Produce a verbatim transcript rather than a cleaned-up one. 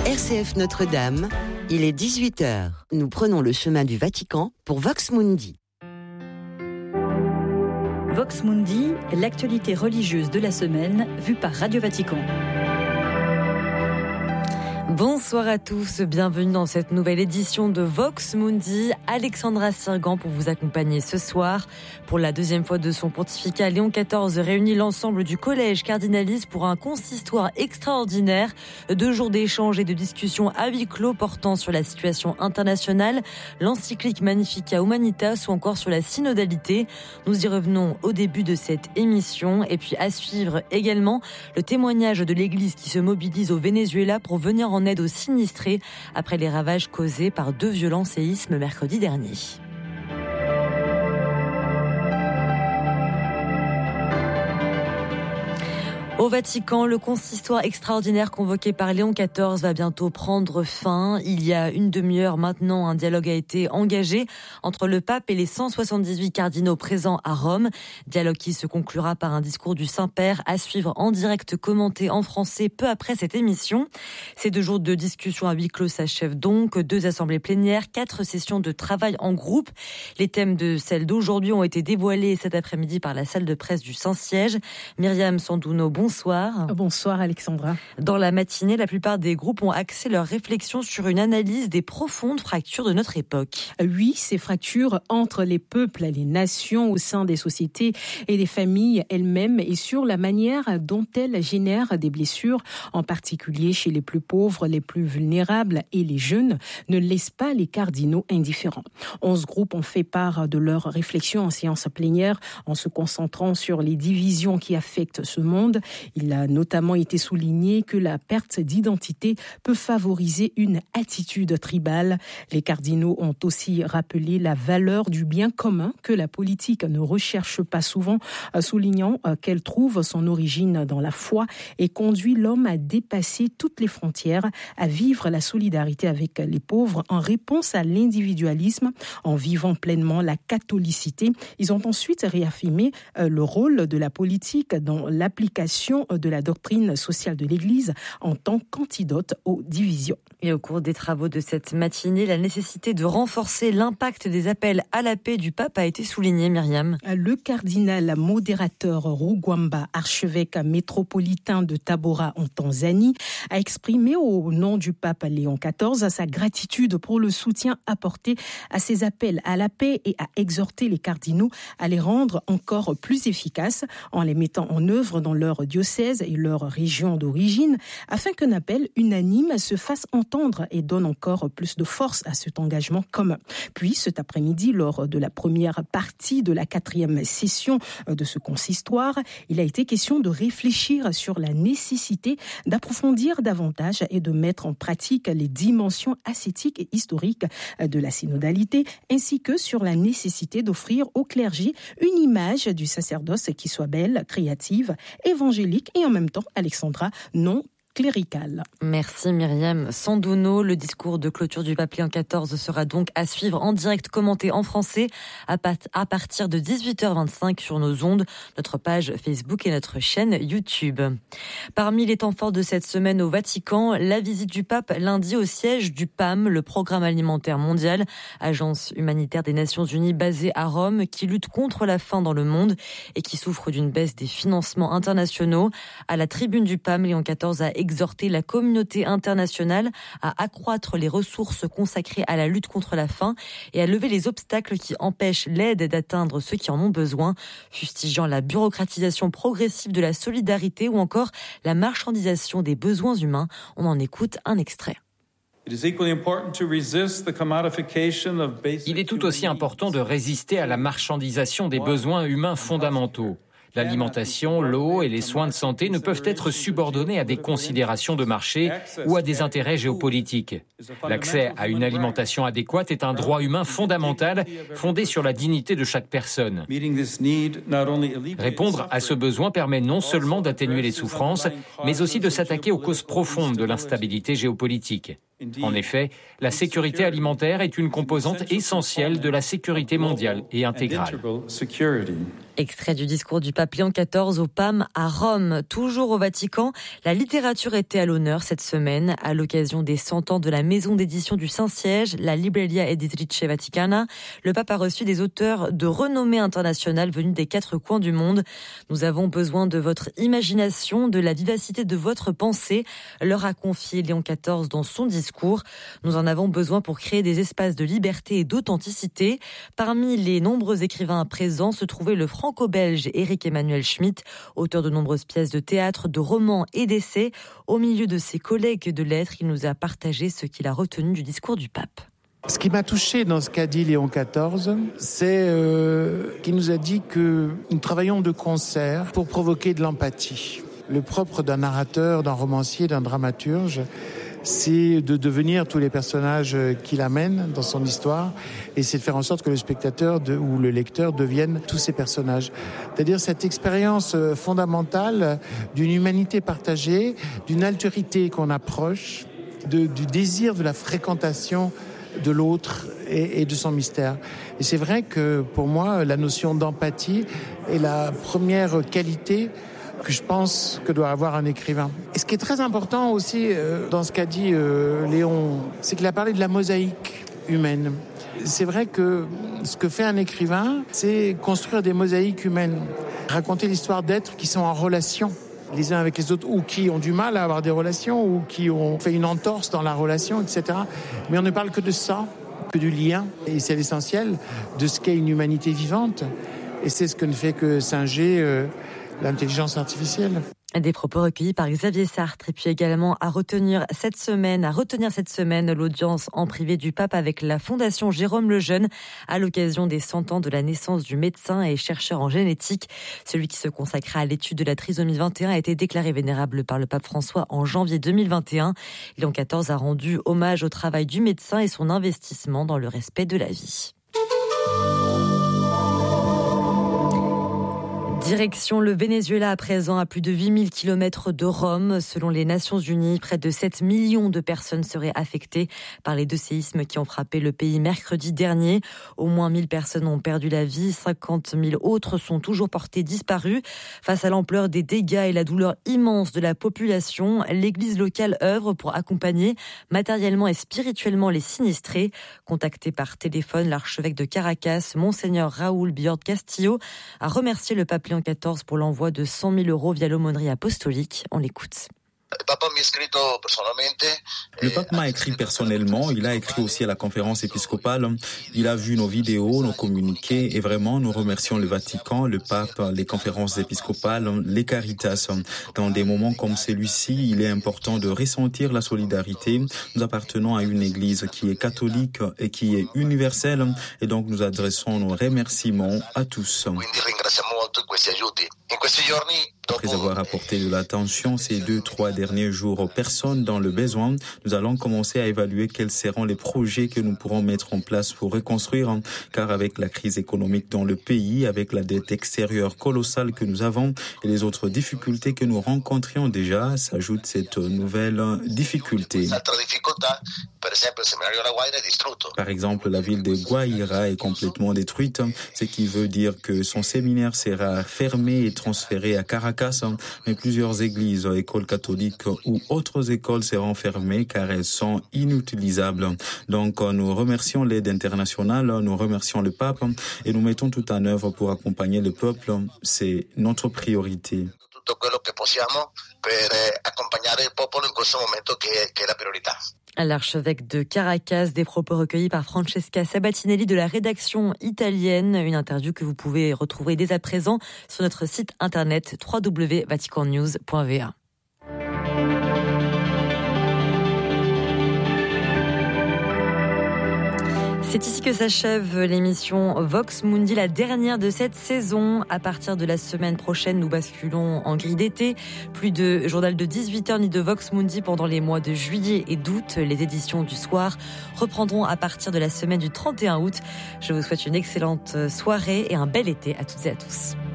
R C F Notre-Dame, il est dix-huit heures. Nous prenons le chemin du Vatican pour Vox Mundi. Vox Mundi, l'actualité religieuse de la semaine, vue par Radio Vatican. Bonsoir à tous, bienvenue dans cette nouvelle édition de Vox Mundi. Alexandra Sirgan pour vous accompagner ce soir. Pour la deuxième fois de son pontificat, Léon quatorze réunit l'ensemble du collège cardinaliste pour un consistoire extraordinaire. Deux jours d'échanges et de discussions à huis clos portant sur la situation internationale, l'encyclique Magnificat Humanitas ou encore sur la synodalité. Nous y revenons au début de cette émission. Et puis à suivre également le témoignage de l'Église qui se mobilise au Venezuela pour venir en aide aux sinistrés après les ravages causés par deux violents séismes mercredi dernier. Au Vatican, le consistoire extraordinaire convoqué par Léon quatorze va bientôt prendre fin. Il y a une demi-heure maintenant, un dialogue a été engagé entre le pape et les cent soixante-dix-huit cardinaux présents à Rome. Dialogue qui se conclura par un discours du Saint-Père à suivre en direct commenté en français peu après cette émission. Ces deux jours de discussion à huis clos s'achèvent donc. Deux assemblées plénières, quatre sessions de travail en groupe. Les thèmes de celle d'aujourd'hui ont été dévoilés cet après-midi par la salle de presse du Saint-Siège. Myriam Sandouno, bonsoir. Bonsoir. Bonsoir Alexandra. Dans la matinée, la plupart des groupes ont axé leur réflexion sur une analyse des profondes fractures de notre époque. Oui, ces fractures entre les peuples, les nations, au sein des sociétés et des familles elles-mêmes et sur la manière dont elles génèrent des blessures, en particulier chez les plus pauvres, les plus vulnérables et les jeunes, ne laissent pas les cardinaux indifférents. Onze groupes ont fait part de leurs réflexions en séance plénière en se concentrant sur les divisions qui affectent ce monde. Il a notamment été souligné que la perte d'identité peut favoriser une attitude tribale. Les cardinaux ont aussi rappelé la valeur du bien commun que la politique ne recherche pas souvent, soulignant qu'elle trouve son origine dans la foi et conduit l'homme à dépasser toutes les frontières, à vivre la solidarité avec les pauvres en réponse à l'individualisme, en vivant pleinement la catholicité. Ils ont ensuite réaffirmé le rôle de la politique dans l'application de la doctrine sociale de l'Église en tant qu'antidote aux divisions. Et au cours des travaux de cette matinée, la nécessité de renforcer l'impact des appels à la paix du pape a été soulignée, Myriam. Le cardinal modérateur Rugwamba, archevêque métropolitain de Tabora en Tanzanie, a exprimé au nom du pape Léon quatorze sa gratitude pour le soutien apporté à ces appels à la paix et a exhorté les cardinaux à les rendre encore plus efficaces en les mettant en œuvre dans leur diocèse et leur région d'origine, afin qu'un appel unanime se fasse entendre et donne encore plus de force à cet engagement commun. Puis, cet après-midi, lors de la première partie de la quatrième session de ce consistoire, il a été question de réfléchir sur la nécessité d'approfondir davantage et de mettre en pratique les dimensions ascétiques et historiques de la synodalité, ainsi que sur la nécessité d'offrir au clergé une image du sacerdoce qui soit belle, créative, évangélique et en même temps, Alexandra, non cléricale. Merci Myriam Sandouno. Le discours de clôture du pape Léon quatorze sera donc à suivre en direct commenté en français à, pat- à partir de dix-huit heures vingt-cinq sur nos ondes, notre page Facebook et notre chaîne YouTube. Parmi les temps forts de cette semaine au Vatican, la visite du pape lundi au siège du P A M, le Programme alimentaire mondial, agence humanitaire des Nations Unies basée à Rome, qui lutte contre la faim dans le monde et qui souffre d'une baisse des financements internationaux. À la tribune du P A M, Léon quatorze a exhorter la communauté internationale à accroître les ressources consacrées à la lutte contre la faim et à lever les obstacles qui empêchent l'aide d'atteindre ceux qui en ont besoin, fustigeant la bureaucratisation progressive de la solidarité ou encore la marchandisation des besoins humains. On en écoute un extrait. Il est tout aussi important de résister à la marchandisation des besoins humains fondamentaux. L'alimentation, l'eau et les soins de santé ne peuvent être subordonnés à des considérations de marché ou à des intérêts géopolitiques. L'accès à une alimentation adéquate est un droit humain fondamental fondé sur la dignité de chaque personne. Répondre à ce besoin permet non seulement d'atténuer les souffrances, mais aussi de s'attaquer aux causes profondes de l'instabilité géopolitique. En effet, la sécurité alimentaire est une composante essentielle de la sécurité mondiale et intégrale. Extrait du discours du pape Léon quatorze au P A M à Rome. Toujours au Vatican, la littérature était à l'honneur cette semaine à l'occasion des cent ans de la maison d'édition du Saint-Siège, la Libreria Editrice Vaticana. Le pape a reçu des auteurs de renommée internationale venus des quatre coins du monde. Nous avons besoin de votre imagination, de la vivacité de votre pensée, leur a confié Léon quatorze dans son discours. Nous en avons besoin pour créer des espaces de liberté et d'authenticité. Parmi les nombreux écrivains présents se trouvait le franco-belge Éric Emmanuel Schmitt, auteur de nombreuses pièces de théâtre, de romans et d'essais. Au milieu de ses collègues de lettres, il nous a partagé ce qu'il a retenu du discours du pape. Ce qui m'a touché dans ce qu'a dit Léon quatorze, c'est euh, qu'il nous a dit que nous travaillons de concert pour provoquer de l'empathie. Le propre d'un narrateur, d'un romancier, d'un dramaturge, c'est de devenir tous les personnages qu'il amène dans son histoire, et c'est de faire en sorte que le spectateur de, ou le lecteur devienne tous ces personnages. C'est-à-dire cette expérience fondamentale d'une humanité partagée, d'une altérité qu'on approche, de, du désir de la fréquentation de l'autre et, et de son mystère. Et c'est vrai que pour moi, la notion d'empathie est la première qualité que je pense que doit avoir un écrivain. Et ce qui est très important aussi euh, dans ce qu'a dit euh, Léon, c'est qu'il a parlé de la mosaïque humaine. C'est vrai que ce que fait un écrivain, c'est construire des mosaïques humaines, raconter l'histoire d'êtres qui sont en relation les uns avec les autres, ou qui ont du mal à avoir des relations, ou qui ont fait une entorse dans la relation, et cetera. Mais on ne parle que de ça, que du lien. Et c'est l'essentiel de ce qu'est une humanité vivante. Et c'est ce que ne fait que singer euh, l'intelligence artificielle. Des propos recueillis par Xavier Sartre, et puis également à retenir cette semaine, à retenir cette semaine l'audience en privé du pape avec la Fondation Jérôme Lejeune à l'occasion des cent ans de la naissance du médecin et chercheur en génétique. Celui qui se consacra à l'étude de la trisomie vingt et un a été déclaré vénérable par le pape François en janvier deux mille vingt et un. Léon quatorze a rendu hommage au travail du médecin et son investissement dans le respect de la vie. Direction le Venezuela à présent, à plus de huit mille kilomètres de Rome. Selon les Nations Unies, près de sept millions de personnes seraient affectées par les deux séismes qui ont frappé le pays mercredi dernier. Au moins mille personnes ont perdu la vie, cinquante mille autres sont toujours portées disparues. Face à l'ampleur des dégâts et la douleur immense de la population, l'église locale œuvre pour accompagner matériellement et spirituellement les sinistrés. Contacté par téléphone, l'archevêque de Caracas, Monseigneur Raúl Biord Castillo, a remercié le pape Léon quatorze pour l'envoi de cent mille euros via l'aumônerie apostolique. On l'écoute. Le pape m'a écrit personnellement, il a écrit aussi à la conférence épiscopale, il a vu nos vidéos, nos communiqués et vraiment nous remercions le Vatican, le pape, les conférences épiscopales, les Caritas. Dans des moments comme celui-ci, il est important de ressentir la solidarité. Nous appartenons à une église qui est catholique et qui est universelle et donc nous adressons nos remerciements à tous. Après avoir apporté de l'attention ces deux, trois derniers jours aux personnes dans le besoin, nous allons commencer à évaluer quels seront les projets que nous pourrons mettre en place pour reconstruire, car avec la crise économique dans le pays, avec la dette extérieure colossale que nous avons et les autres difficultés que nous rencontrions déjà, s'ajoute cette nouvelle difficulté. Par exemple, la ville de Guaira est complètement détruite, ce qui veut dire que son séminaire sera fermé et transféré à Caracas, mais plusieurs églises, écoles catholiques ou autres écoles seront fermées car elles sont inutilisables. Donc nous remercions l'aide internationale, nous remercions le pape et nous mettons tout en œuvre pour accompagner le peuple. C'est notre priorité. L'archevêque de Caracas, des propos recueillis par Francesca Sabatinelli de la rédaction italienne. Une interview que vous pouvez retrouver dès à présent sur notre site internet w w w point vatican news point v a. C'est ici que s'achève l'émission Vox Mundi, la dernière de cette saison. À partir de la semaine prochaine, nous basculons en grille d'été. Plus de journal de dix-huit heures ni de Vox Mundi pendant les mois de juillet et d'août. Les éditions du soir reprendront à partir de la semaine du trente et un août. Je vous souhaite une excellente soirée et un bel été à toutes et à tous.